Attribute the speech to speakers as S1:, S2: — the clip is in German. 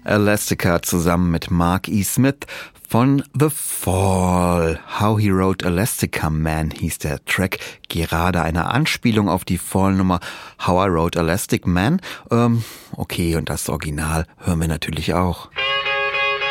S1: Elastica zusammen mit Mark E. Smith von The Fall. How He Wrote Elastica Man hieß der Track. Gerade eine Anspielung auf die Fall-Nummer How I Wrote Elastic Man. Okay, und das Original hören wir natürlich auch.